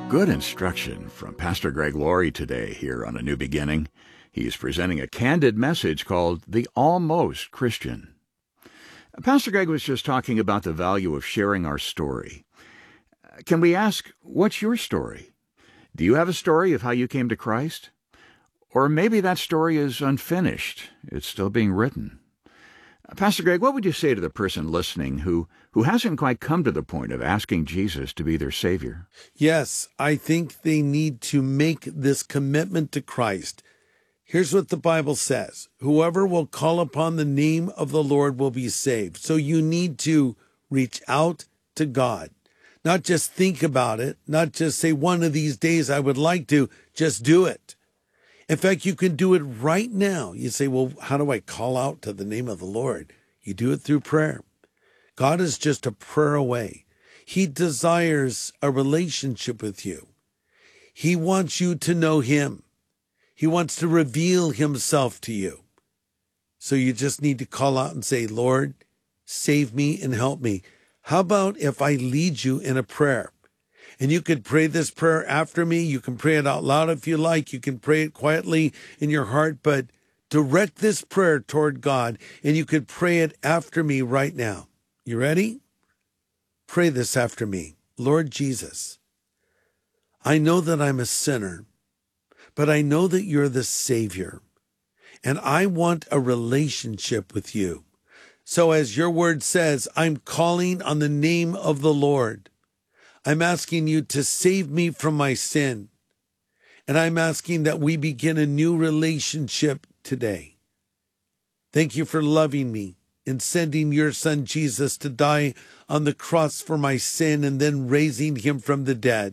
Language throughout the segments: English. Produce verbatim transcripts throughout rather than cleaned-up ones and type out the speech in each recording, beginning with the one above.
Good instruction from Pastor Greg Laurie today here on A New Beginning. He's presenting a candid message called The Almost Christian. Pastor Greg was just talking about the value of sharing our story. Can we ask, what's your story? Do you have a story of how you came to Christ? Or maybe that story is unfinished. It's still being written. Pastor Greg, what would you say to the person listening who, who hasn't quite come to the point of asking Jesus to be their Savior? Yes, I think they need to make this commitment to Christ. Here's what the Bible says. Whoever will call upon the name of the Lord will be saved. So you need to reach out to God. Not just think about it, not just say one of these days I would like to, just do it. In fact, you can do it right now. You say, well, how do I call out to the name of the Lord? You do it through prayer. God is just a prayer away. He desires a relationship with you. He wants you to know him. He wants to reveal himself to you. So you just need to call out and say, Lord, save me and help me. How about if I lead you in a prayer? And you could pray this prayer after me. You can pray it out loud if you like. You can pray it quietly in your heart, but direct this prayer toward God, and you could pray it after me right now. You ready? Pray this after me. Lord Jesus, I know that I'm a sinner, but I know that you're the Savior, and I want a relationship with you. So as your word says, I'm calling on the name of the Lord. I'm asking you to save me from my sin. And I'm asking that we begin a new relationship today. Thank you for loving me and sending your son Jesus to die on the cross for my sin and then raising him from the dead.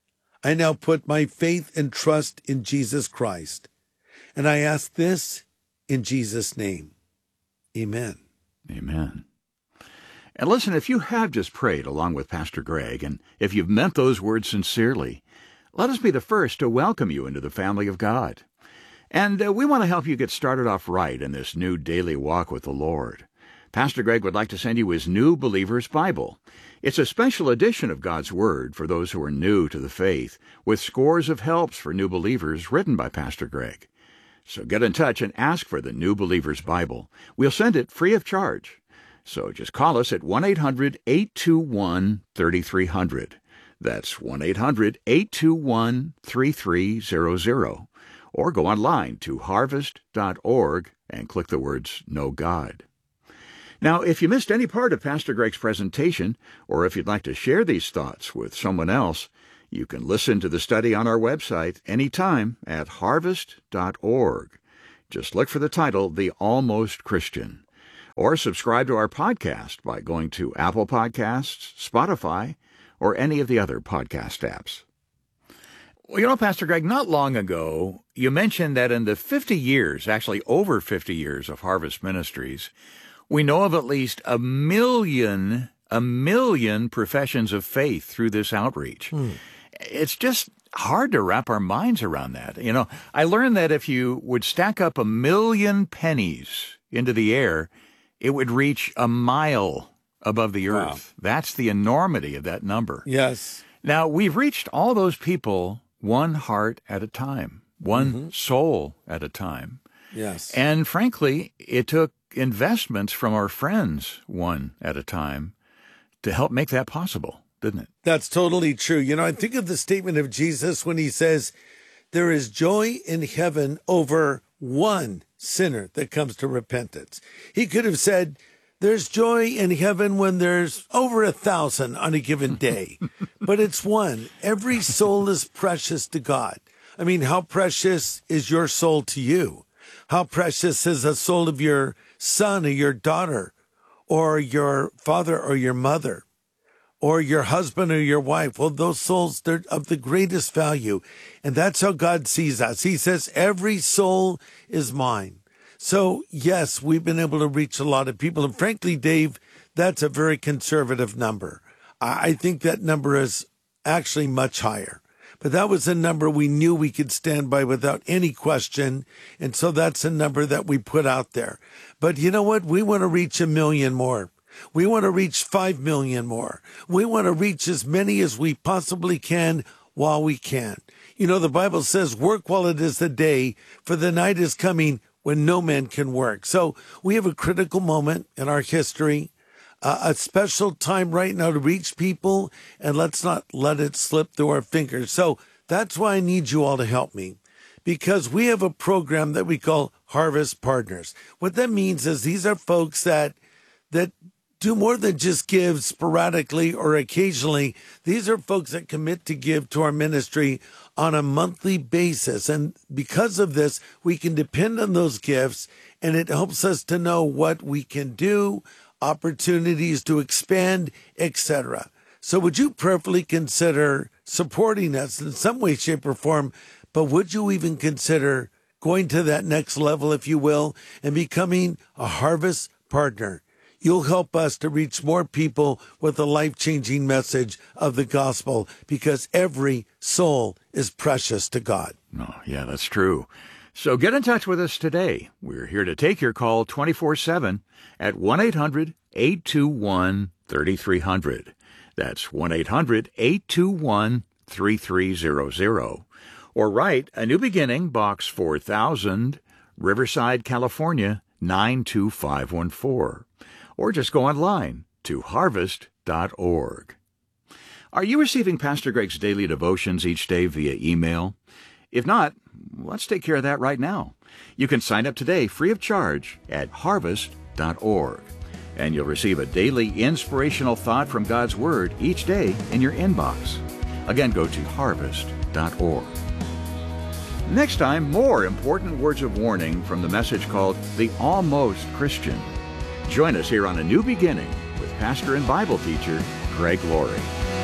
I now put my faith and trust in Jesus Christ. And I ask this in Jesus' name. Amen. Amen. And listen, if you have just prayed along with Pastor Greg, and if you've meant those words sincerely, let us be the first to welcome you into the family of God. And uh, we want to help you get started off right in this new daily walk with the Lord. Pastor Greg would like to send you his New Believer's Bible. It's a special edition of God's Word for those who are new to the faith, with scores of helps for new believers written by Pastor Greg. So get in touch and ask for the New Believer's Bible. We'll send it free of charge. So just call us at one eight hundred, eight two one, three three zero zero. That's one eight hundred, eight two one, three three zero zero. Or go online to harvest dot org and click the words Know God. Now, if you missed any part of Pastor Greg's presentation, or if you'd like to share these thoughts with someone else, you can listen to the study on our website anytime at harvest dot org. Just look for the title, The Almost Christian. Or subscribe to our podcast by going to Apple Podcasts, Spotify, or any of the other podcast apps. Well, you know, Pastor Greg, not long ago, you mentioned that in the fifty years, actually over fifty years of Harvest Ministries, we know of at least a million, a million professions of faith through this outreach. Hmm. It's just hard to wrap our minds around that. You know, I learned that if you would stack up a million pennies into the air, it would reach a mile above the earth. Wow. That's the enormity of that number. Yes. Now, we've reached all those people one heart at a time, one mm-hmm. soul at a time. Yes. And frankly, it took investments from our friends one at a time to help make that possible, didn't it? That's totally true. You know, I think of the statement of Jesus when he says, there is joy in heaven over one sinner that comes to repentance. He could have said, there's joy in heaven when there's over a thousand on a given day, but it's one. Every soul is precious to God. I mean, how precious is your soul to you? How precious is the soul of your son or your daughter or your father or your mother or your husband or your wife? Well, those souls, they're of the greatest value. And that's how God sees us. He says, every soul is mine. So, yes, we've been able to reach a lot of people. And frankly, Dave, that's a very conservative number. I think that number is actually much higher. But that was a number we knew we could stand by without any question. And so that's a number that we put out there. But you know what? We want to reach a million more. We want to reach five million more. We want to reach as many as we possibly can while we can. You know, the Bible says, work while it is the day, for the night is coming when no man can work. So we have a critical moment in our history, uh, a special time right now to reach people, and let's not let it slip through our fingers. So that's why I need you all to help me, because we have a program that we call Harvest Partners. What that means is these are folks that that do more than just give sporadically or occasionally. These are folks that commit to give to our ministry on a monthly basis. And because of this, we can depend on those gifts, and it helps us to know what we can do, opportunities to expand, et cetera. So would you prayerfully consider supporting us in some way, shape, or form? But would you even consider going to that next level, if you will, and becoming a Harvest Partner? You'll help us to reach more people with the life-changing message of the gospel, because every soul is precious to God. Oh, yeah, that's true. So get in touch with us today. We're here to take your call twenty-four seven at one eight hundred eight two one three three zero zero. That's one eight hundred eight two one three three zero zero. Or write A New Beginning, Box four thousand, Riverside, California, nine two five one four. Or just go online to harvest dot org. Are you receiving Pastor Greg's daily devotions each day via email? If not, let's take care of that right now. You can sign up today free of charge at harvest dot org, and you'll receive a daily inspirational thought from God's Word each day in your inbox. Again, go to harvest dot org. Next time, more important words of warning from the message called The Almost Christian. Join us here on A New Beginning with pastor and Bible teacher Greg Laurie.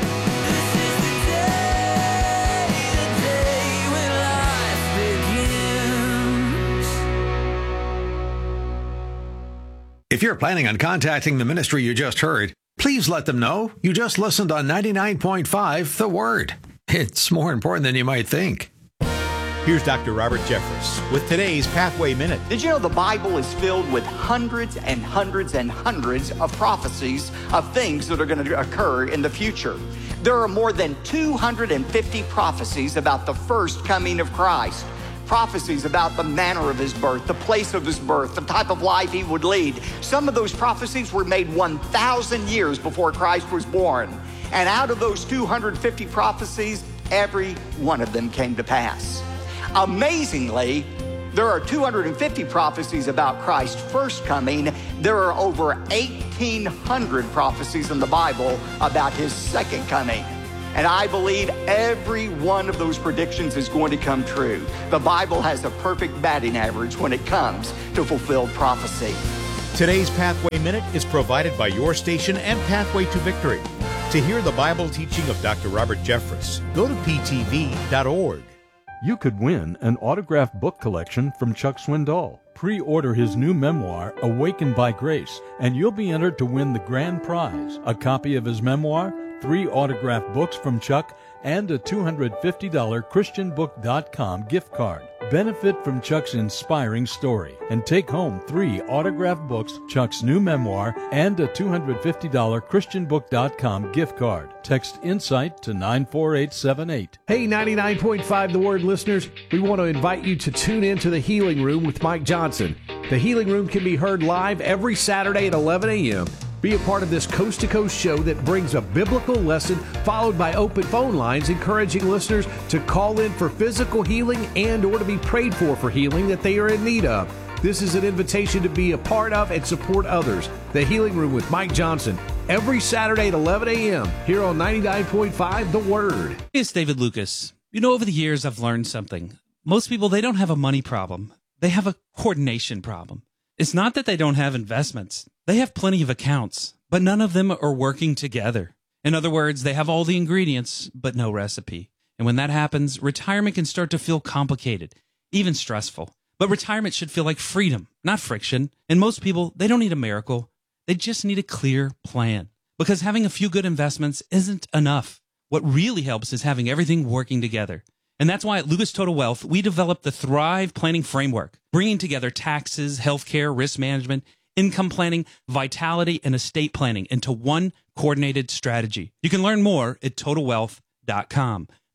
If you're planning on contacting the ministry you just heard, please let them know you just listened on ninety-nine point five The Word. It's more important than you might think. Here's Doctor Robert Jeffress with today's Pathway Minute. Did you know the Bible is filled with hundreds and hundreds and hundreds of prophecies of things that are going to occur in the future? There are more than two hundred fifty prophecies about the first coming of Christ. Prophecies about the manner of his birth, the place of his birth, the type of life he would lead. Some of those prophecies were made one thousand years before Christ was born. And out of those two hundred fifty prophecies, every one of them came to pass. Amazingly, there are two hundred fifty prophecies about Christ's first coming. There are over eighteen hundred prophecies in the Bible about his second coming. And I believe every one of those predictions is going to come true. The Bible has a perfect batting average when it comes to fulfilled prophecy. Today's Pathway Minute is provided by your station and Pathway to Victory. To hear the Bible teaching of Doctor Robert Jeffress, go to p t v dot org. You could win an autographed book collection from Chuck Swindoll. Pre-order his new memoir, Awakened by Grace, and you'll be entered to win the grand prize, a copy of his memoir, three autographed books from Chuck, and a two hundred fifty dollars christian book dot com gift card. Benefit from Chuck's inspiring story and take home three autographed books, Chuck's new memoir, and a two hundred fifty dollars christian book dot com gift card. Text INSIGHT to nine four eight seven eight. Hey, ninety-nine point five The Word listeners, we want to invite you to tune in to The Healing Room with Mike Johnson. The Healing Room can be heard live every Saturday at eleven a.m. Be a part of this coast-to-coast show that brings a biblical lesson followed by open phone lines encouraging listeners to call in for physical healing and or to be prayed for for healing that they are in need of. This is an invitation to be a part of and support others. The Healing Room with Mike Johnson, every Saturday at eleven a.m. here on ninety-nine point five The Word. Hey, it's David Lucas. You know, over the years, I've learned something. Most people, they don't have a money problem. They have a coordination problem. It's not that they don't have investments. They have plenty of accounts, but none of them are working together. In other words, they have all the ingredients, but no recipe. And when that happens, retirement can start to feel complicated, even stressful. But retirement should feel like freedom, not friction. And most people, they don't need a miracle. They just need a clear plan. Because having a few good investments isn't enough. What really helps is having everything working together. And that's why at Lucas Total Wealth, we developed the Thrive Planning Framework, bringing together taxes, healthcare, risk management, income planning, vitality, and estate planning into one coordinated strategy. You can learn more at total wealth dot com.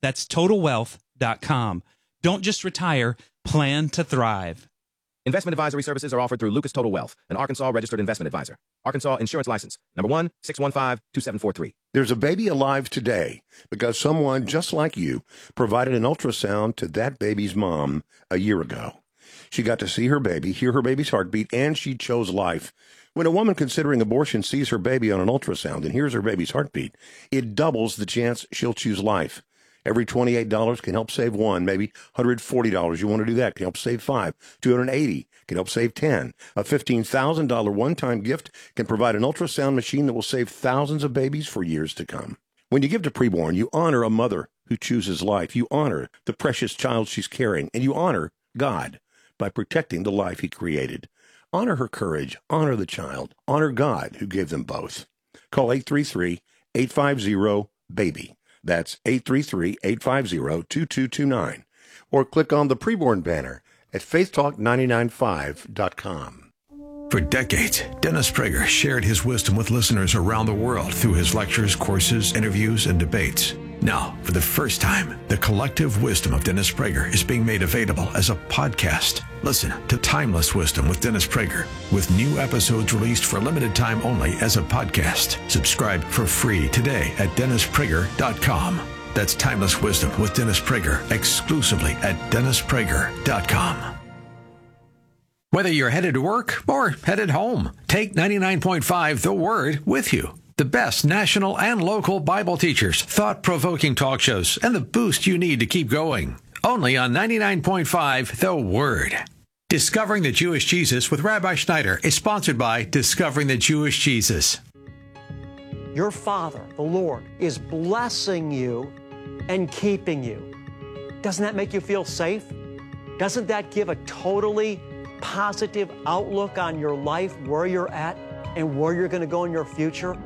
That's total wealth dot com. Don't just retire, plan to thrive. Investment advisory services are offered through Lucas Total Wealth, an Arkansas registered investment advisor. Arkansas Insurance License, number one six one five two seven four three. There's a baby alive today because someone just like you provided an ultrasound to that baby's mom a year ago. She got to see her baby, hear her baby's heartbeat, and she chose life. When a woman considering abortion sees her baby on an ultrasound and hears her baby's heartbeat, it doubles the chance she'll choose life. Every twenty-eight dollars can help save one, maybe one hundred forty dollars. You want to do that, can help save five. two hundred eighty dollars can help save ten. A fifteen thousand dollars one-time gift can provide an ultrasound machine that will save thousands of babies for years to come. When you give to Preborn, you honor a mother who chooses life. You honor the precious child she's carrying, and you honor God by protecting the life he created. Honor her courage, honor the child, honor God who gave them both. Call eight three three, eight five zero, BABY. That's eight three three, eight five zero, two two two nine. Or click on the Preborn banner at faith talk nine nine five dot com. For decades, Dennis Prager shared his wisdom with listeners around the world through his lectures, courses, interviews, and debates. Now, for the first time, the collective wisdom of Dennis Prager is being made available as a podcast. Listen to Timeless Wisdom with Dennis Prager, with new episodes released for a limited time only as a podcast. Subscribe for free today at dennis prager dot com. That's Timeless Wisdom with Dennis Prager, exclusively at dennis prager dot com. Whether you're headed to work or headed home, take ninety-nine point five The Word with you. The best national and local Bible teachers, thought-provoking talk shows, and the boost you need to keep going. Only on ninety-nine point five The Word. Discovering the Jewish Jesus with Rabbi Schneider is sponsored by Discovering the Jewish Jesus. Your Father, the Lord, is blessing you and keeping you. Doesn't that make you feel safe? Doesn't that give a totally positive outlook on your life, where you're at, and where you're going to go in your future?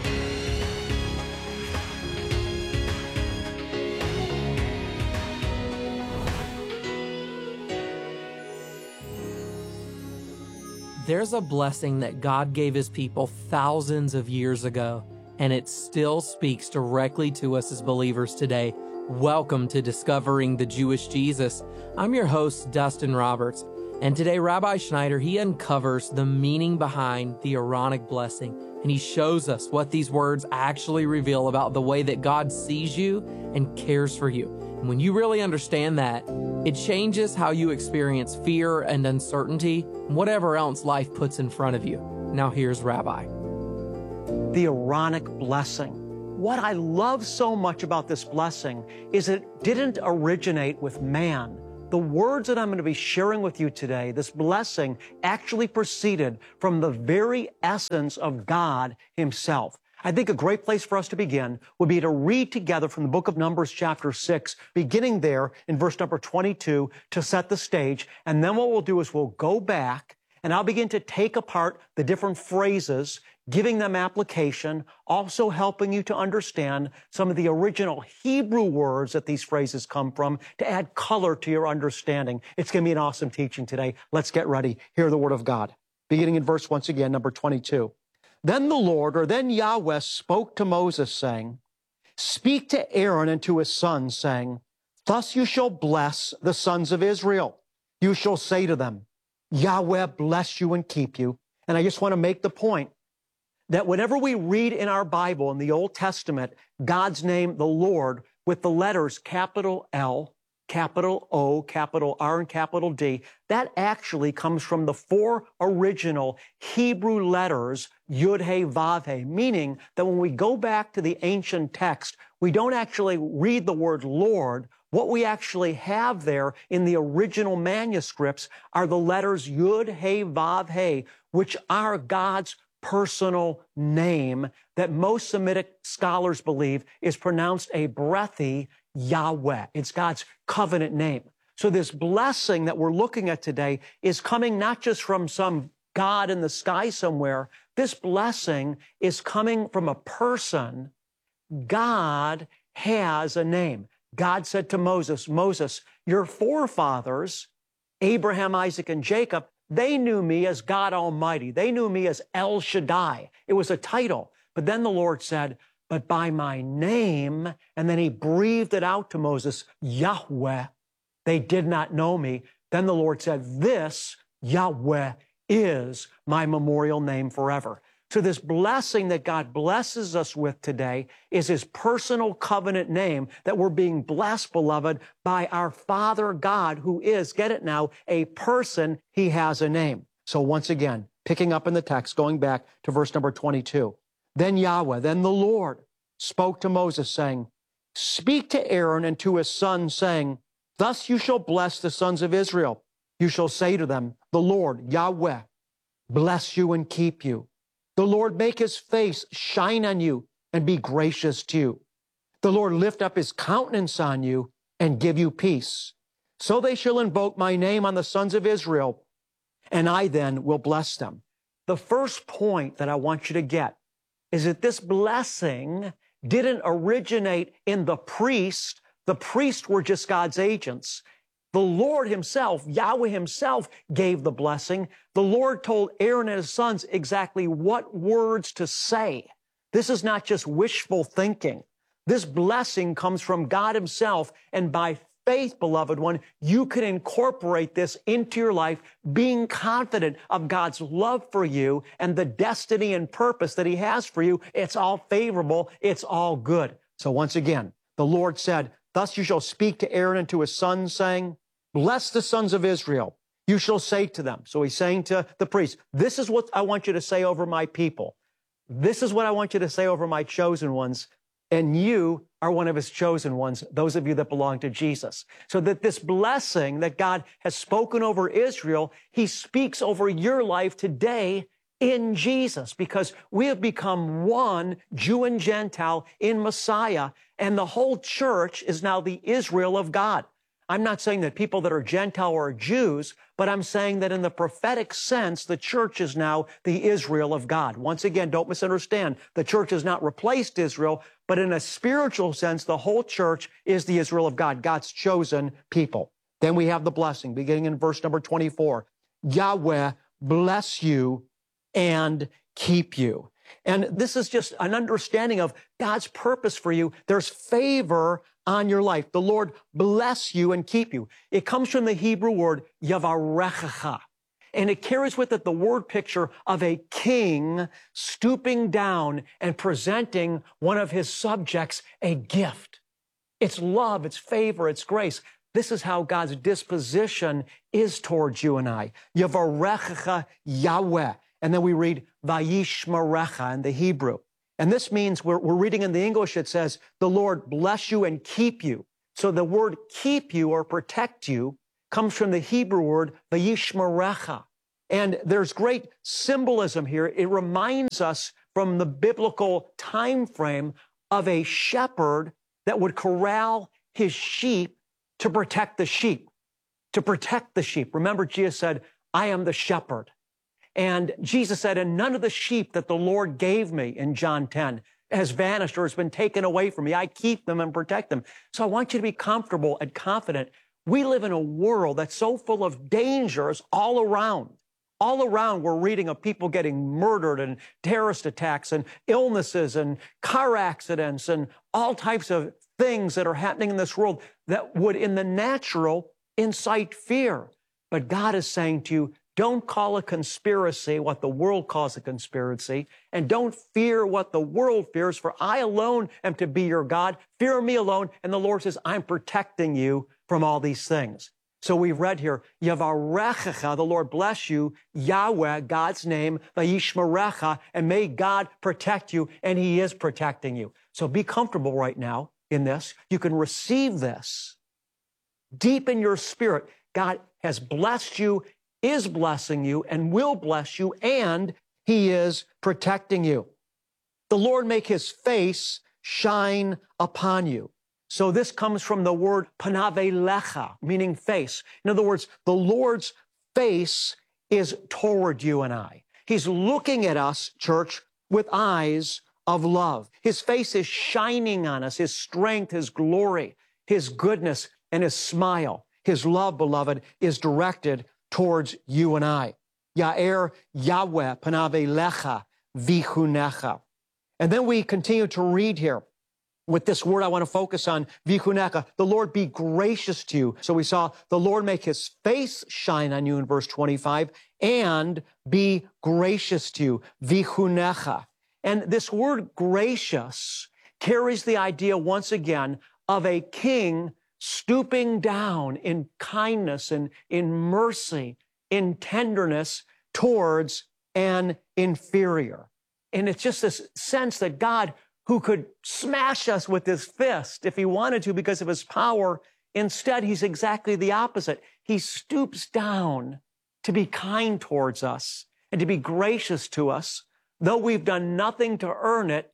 There's a blessing that God gave his people thousands of years ago, and it still speaks directly to us as believers today. Welcome to Discovering the Jewish Jesus. I'm your host, Dustin Roberts, and today Rabbi Schneider, he uncovers the meaning behind the Aaronic blessing, and he shows us what these words actually reveal about the way that God sees you and cares for you. And when you really understand that, it changes how you experience fear and uncertainty, and whatever else life puts in front of you. Now here's Rabbi. The Aaronic blessing. What I love so much about this blessing is it didn't originate with man. The words that I'm going to be sharing with you today, this blessing actually proceeded from the very essence of God himself. I think a great place for us to begin would be to read together from the book of Numbers chapter six, beginning there in verse number twenty-two to set the stage. And then what we'll do is we'll go back and I'll begin to take apart the different phrases, giving them application, also helping you to understand some of the original Hebrew words that these phrases come from to add color to your understanding. It's going to be an awesome teaching today. Let's get ready. Hear the word of God. Beginning in verse, once again, number twenty-two. Then the Lord, or then Yahweh, spoke to Moses, saying, Speak to Aaron and to his sons, saying, Thus you shall bless the sons of Israel. You shall say to them, Yahweh bless you and keep you. And I just want to make the point that whenever we read in our Bible, in the Old Testament, God's name, the Lord, with the letters capital L, capital O, capital R, and capital D, that actually comes from the four original Hebrew letters, Yud, He, Vav, He, meaning that when we go back to the ancient text, we don't actually read the word Lord. What we actually have there in the original manuscripts are the letters Yud, He, Vav, He, which are God's personal name that most Semitic scholars believe is pronounced a breathy Yahweh. It's God's covenant name. So this blessing that we're looking at today is coming not just from some God in the sky somewhere. This blessing is coming from a person. God has a name. God said to Moses, Moses, your forefathers, Abraham, Isaac, and Jacob, they knew me as God Almighty. They knew me as El Shaddai. It was a title. But then the Lord said, but by my name. And then he breathed it out to Moses, Yahweh. They did not know me. Then the Lord said, this Yahweh is my memorial name forever. So this blessing that God blesses us with today is his personal covenant name that we're being blessed, beloved, by our Father God, who is, get it now, a person. He has a name. So once again, picking up in the text, going back to verse number twenty-two. Then Yahweh, then the Lord spoke to Moses, saying, speak to Aaron and to his son, saying, thus you shall bless the sons of Israel. You shall say to them, the Lord, Yahweh, bless you and keep you. The Lord make his face shine on you and be gracious to you. The Lord lift up his countenance on you and give you peace. So they shall invoke my name on the sons of Israel, and I then will bless them. The first point that I want you to get is that this blessing didn't originate in the priest. The priests were just God's agents. The Lord himself, Yahweh himself, gave the blessing. The Lord told Aaron and his sons exactly what words to say. This is not just wishful thinking. This blessing comes from God himself, and by faith, beloved one, you can incorporate this into your life, being confident of God's love for you and the destiny and purpose that he has for you. It's all favorable. It's all good. So once again, the Lord said, thus you shall speak to Aaron and to his sons, saying, bless the sons of Israel. You shall say to them. So he's saying to the priests, this is what I want you to say over my people. This is what I want you to say over my chosen ones. And you are one of his chosen ones, those of you that belong to Jesus. So that this blessing that God has spoken over Israel, he speaks over your life today in Jesus, because we have become one, Jew and Gentile, in Messiah, and the whole church is now the Israel of God. I'm not saying that people that are Gentile are Jews, but I'm saying that in the prophetic sense, the church is now the Israel of God. Once again, don't misunderstand. The church has not replaced Israel, but in a spiritual sense, the whole church is the Israel of God, God's chosen people. Then we have the blessing, beginning in verse number twenty-four. Yahweh bless you and keep you. And this is just an understanding of God's purpose for you. There's favor on your life. The Lord bless you and keep you. It comes from the Hebrew word yavarechecha, and it carries with it the word picture of a king stooping down and presenting one of his subjects a gift. It's love, it's favor, it's grace. This is how God's disposition is towards you and I. Yavarechecha Yahweh. And then we read Vayishmerecha in the Hebrew. And this means, we're, we're reading in the English, it says, the Lord bless you and keep you. So the word keep you or protect you comes from the Hebrew word Vayishmerecha. And there's great symbolism here. It reminds us from the biblical time frame of a shepherd that would corral his sheep to protect the sheep, to protect the sheep. Remember, Jesus said, I am the shepherd. And Jesus said, and none of the sheep that the Lord gave me in John ten has vanished or has been taken away from me. I keep them and protect them. So I want you to be comfortable and confident. We live in a world that's so full of dangers all around. All around, we're reading of people getting murdered and terrorist attacks and illnesses and car accidents and all types of things that are happening in this world that would, in the natural, incite fear. But God is saying to you, don't call a conspiracy what the world calls a conspiracy, and don't fear what the world fears, for I alone am to be your God. Fear me alone. And the Lord says, I'm protecting you from all these things. So we've read here, Yavarechecha, the Lord bless you, Yahweh, God's name, Vayishmerecha, and may God protect you, and he is protecting you. So be comfortable right now in this. You can receive this deep in your spirit. God has blessed you, is blessing you, and will bless you, and he is protecting you. The Lord make his face shine upon you. So this comes from the word panavelecha, meaning face. In other words, the Lord's face is toward you and I. He's looking at us, church, with eyes of love. His face is shining on us, his strength, his glory, his goodness, and his smile. His love, beloved, is directed towards you and I. Ya'er Yahweh panavelecha vichunecha. And then we continue to read here with this word I want to focus on, vichunecha, the Lord be gracious to you. So we saw the Lord make his face shine on you in verse twenty-five and be gracious to you, vichunecha. And this word gracious carries the idea once again of a king stooping down in kindness and in mercy, in tenderness towards an inferior. And it's just this sense that God, who could smash us with his fist if he wanted to because of his power, instead he's exactly the opposite. He stoops down to be kind towards us and to be gracious to us, though we've done nothing to earn it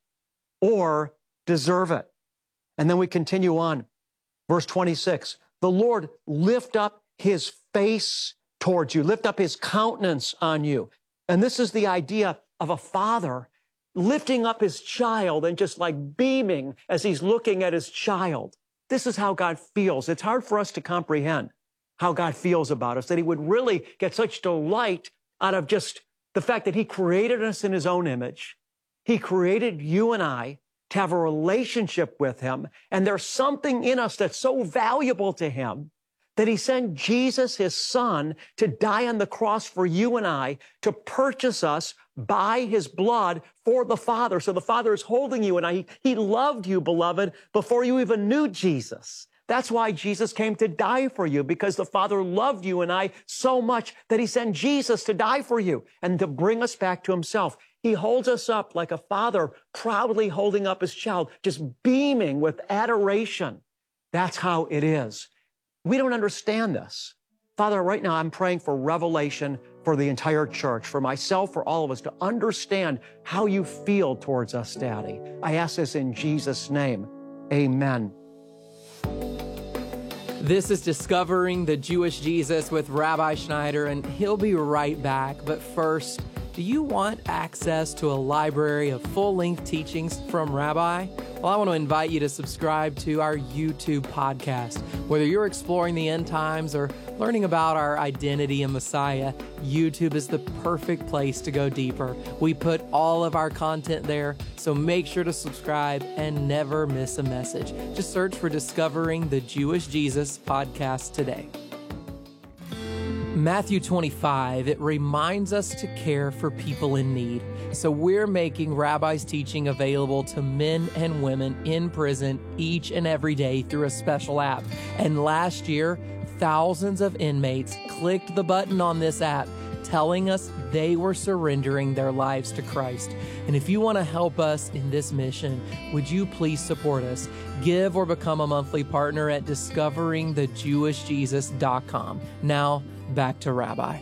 or deserve it. And then we continue on. Verse twenty-six, the Lord lift up his face towards you, lift up his countenance on you. And this is the idea of a father lifting up his child and just like beaming as he's looking at his child. This is how God feels. It's hard for us to comprehend how God feels about us, that he would really get such delight out of just the fact that he created us in his own image. He created you and I to have a relationship with him. And there's something in us that's so valuable to him that he sent Jesus, his son, to die on the cross for you and I, to purchase us by his blood for the Father. So the Father is holding you and I. He, he loved you, beloved, before you even knew Jesus. That's why Jesus came to die for you, because the Father loved you and I so much that he sent Jesus to die for you and to bring us back to himself. He holds us up like a father proudly holding up his child, just beaming with adoration. That's how it is. We don't understand this. Father, right now I'm praying for revelation for the entire church, for myself, for all of us, to understand how you feel towards us, Daddy. I ask this in Jesus' name. Amen. This is Discovering the Jewish Jesus with Rabbi Schneider, and he'll be right back. But first, do you want access to a library of full-length teachings from Rabbi? Well, I want to invite you to subscribe to our YouTube podcast. Whether you're exploring the end times or learning about our identity in Messiah, YouTube is the perfect place to go deeper. We put all of our content there, so make sure to subscribe and never miss a message. Just search for Discovering the Jewish Jesus podcast today. Matthew twenty-five, it reminds us to care for people in need. So we're making Rabbi's teaching available to men and women in prison each and every day through a special app. And last year, thousands of inmates clicked the button on this app telling us they were surrendering their lives to Christ. And if you want to help us in this mission, would you please support us? Give or become a monthly partner at discovering the jewish jesus dot com. Now, back to Rabbi.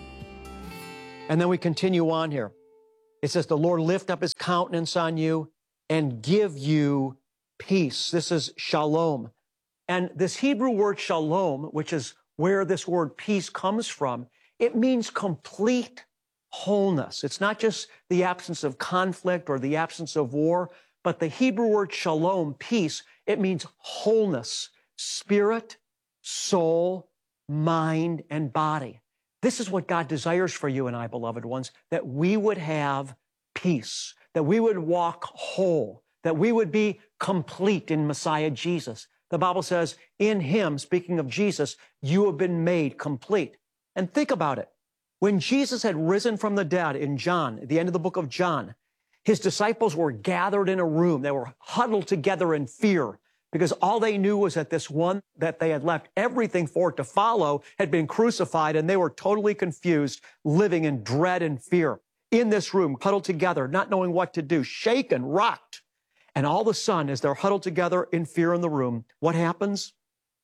And then we continue on here. It says, the Lord lift up his countenance on you and give you peace. This is shalom. And this Hebrew word shalom, which is where this word peace comes from, it means complete wholeness. It's not just the absence of conflict or the absence of war, but the Hebrew word shalom, peace, it means wholeness, spirit, soul, mind, and body. This is what God desires for you and I, beloved ones, that we would have peace, that we would walk whole, that we would be complete in Messiah Jesus. The Bible says, in him, speaking of Jesus, you have been made complete. And think about it. When Jesus had risen from the dead in John, at the end of the book of John, his disciples were gathered in a room. They were huddled together in fear because all they knew was that this one that they had left everything for to follow had been crucified, and they were totally confused, living in dread and fear. In this room, huddled together, not knowing what to do, shaken, rocked. And all of a sudden, as they're huddled together in fear in the room, what happens?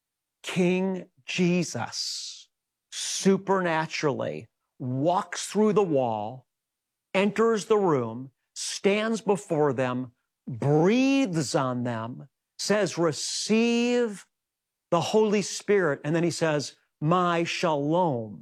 King Jesus supernaturally walks through the wall, enters the room, stands before them, breathes on them, says, receive the Holy Spirit. And then he says, my shalom,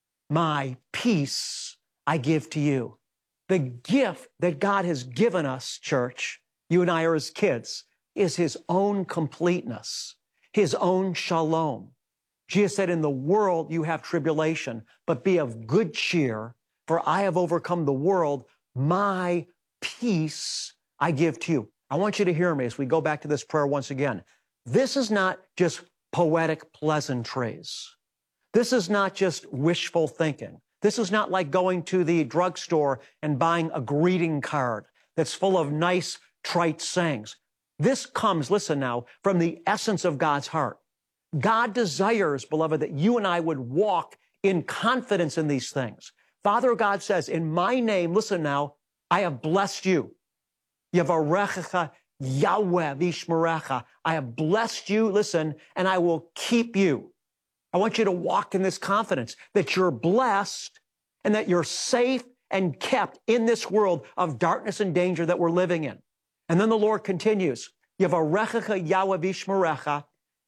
my peace I give to you. The gift that God has given us, church, you and I are his kids, is his own completeness, his own shalom. Jesus said, in the world you have tribulation, but be of good cheer, for I have overcome the world. My peace I give to you. I want you to hear me as we go back to this prayer once again. This is not just poetic pleasantries. This is not just wishful thinking. This is not like going to the drugstore and buying a greeting card that's full of nice, trite sayings. This comes, listen now, from the essence of God's heart. God desires, beloved, that you and I would walk in confidence in these things. Father God says, in my name, listen now, I have blessed you. Yavarechecha Yahweh vishmerecha. I have blessed you, listen, and I will keep you. I want you to walk in this confidence that you're blessed and that you're safe and kept in this world of darkness and danger that we're living in. And then the Lord continues, Yavarechecha Yahweh vishmerecha,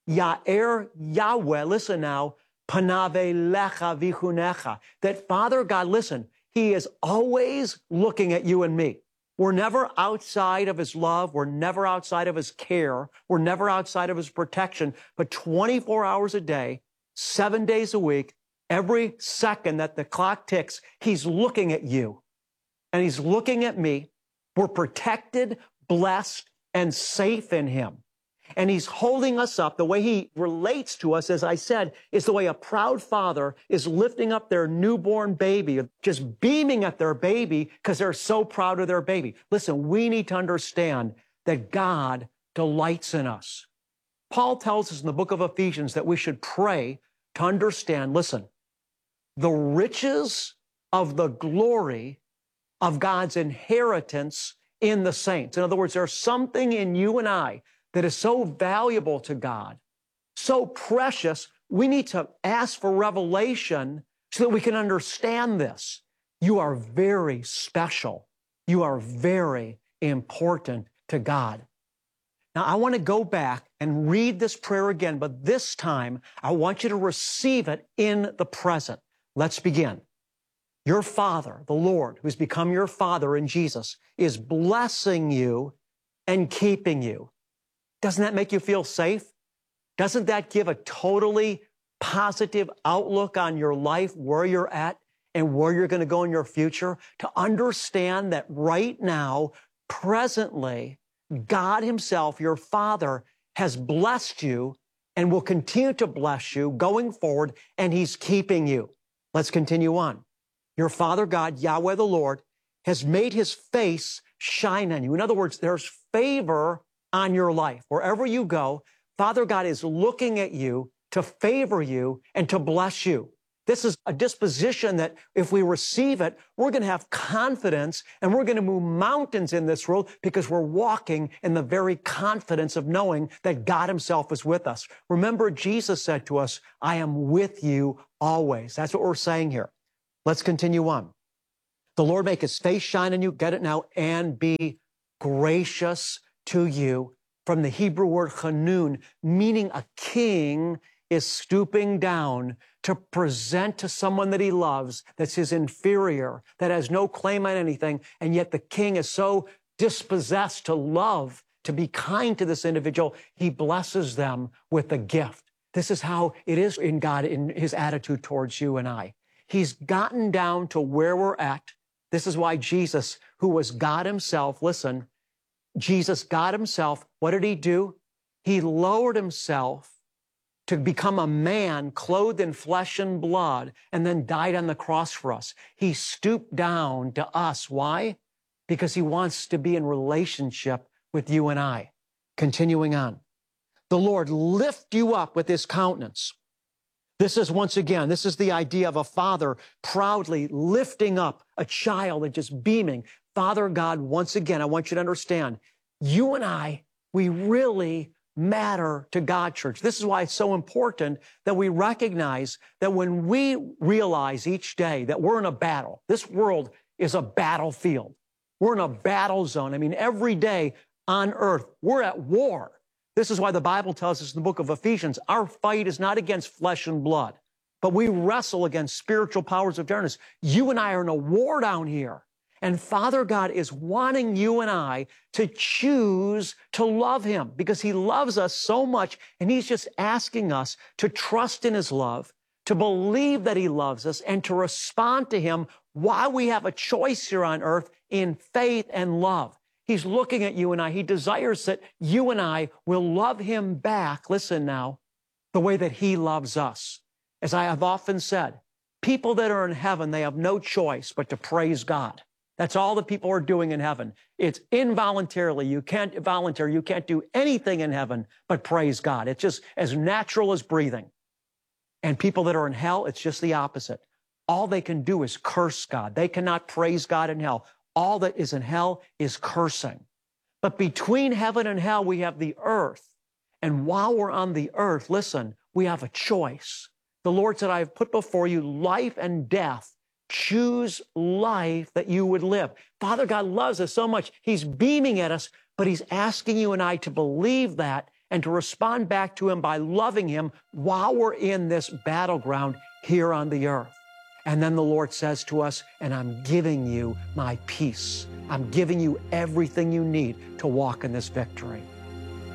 Ya'er Yahweh, listen now, Panave lecha vichunecha. That Father God, listen, He is always looking at you and me. We're never outside of His love. We're never outside of His care. We're never outside of His protection. But twenty-four hours a day, seven days a week, every second that the clock ticks, He's looking at you. And He's looking at me. We're protected, blessed, and safe in Him. And He's holding us up. The way He relates to us, as I said, is the way a proud father is lifting up their newborn baby, just beaming at their baby because they're so proud of their baby. Listen, we need to understand that God delights in us. Paul tells us in the book of Ephesians that we should pray to understand, listen, the riches of the glory of God's inheritance in the saints. In other words, there's something in you and I that is so valuable to God, so precious, we need to ask for revelation so that we can understand this. You are very special. You are very important to God. Now, I want to go back and read this prayer again, but this time I want you to receive it in the present. Let's begin. Your Father, the Lord, who's become your Father in Jesus, is blessing you and keeping you. Doesn't that make you feel safe? Doesn't that give a totally positive outlook on your life, where you're at and where you're going to go in your future? To understand that right now, presently, God Himself, your Father, has blessed you and will continue to bless you going forward, and He's keeping you. Let's continue on. Your Father God, Yahweh the Lord, has made His face shine on you. In other words, there's favor on your life. Wherever you go, Father God is looking at you to favor you and to bless you. This is a disposition that if we receive it, we're going to have confidence and we're going to move mountains in this world because we're walking in the very confidence of knowing that God Himself is with us. Remember, Jesus said to us, I am with you always. That's what we're saying here. Let's continue on. The Lord make His face shine on you, get it now, and be gracious to you, from the Hebrew word chanun, meaning a king is stooping down to present to someone that he loves, that's his inferior, that has no claim on anything, and yet the king is so dispossessed to love, to be kind to this individual, he blesses them with a gift. This is how it is in God, in His attitude towards you and I. He's gotten down to where we're at. This is why Jesus, who was God Himself, listen, Jesus, God Himself, what did He do? He lowered Himself to become a man clothed in flesh and blood and then died on the cross for us. He stooped down to us. Why? Because He wants to be in relationship with you and I. Continuing on. The Lord lift you up with His countenance. This is, once again, this is the idea of a father proudly lifting up a child and just beaming. Father God, once again, I want you to understand, you and I, we really matter to God, church. This is why it's so important that we recognize that when we realize each day that we're in a battle, this world is a battlefield. We're in a battle zone. I mean, every day on earth, we're at war. This is why the Bible tells us in the book of Ephesians, our fight is not against flesh and blood, but we wrestle against spiritual powers of darkness. You and I are in a war down here. And Father God is wanting you and I to choose to love Him because He loves us so much. And He's just asking us to trust in His love, to believe that He loves us, and to respond to Him while we have a choice here on earth in faith and love. He's looking at you and I. He desires that you and I will love him back, listen now, the way that he loves us. As I have often said, people that are in heaven, they have no choice but to praise God. That's all that people are doing in heaven. It's involuntarily. You can't volunteer. You can't do anything in heaven but praise God. It's just as natural as breathing. And people that are in hell, it's just the opposite. All they can do is curse God. They cannot praise God in hell. All that is in hell is cursing. But between heaven and hell, we have the earth. And while we're on the earth, listen, we have a choice. The Lord said, I have put before you life and death. Choose life that you would live. Father God loves us so much. He's beaming at us, but he's asking you and I to believe that and to respond back to him by loving him while we're in this battleground here on the earth. And then the Lord says to us, and I'm giving you my peace. I'm giving you everything you need to walk in this victory.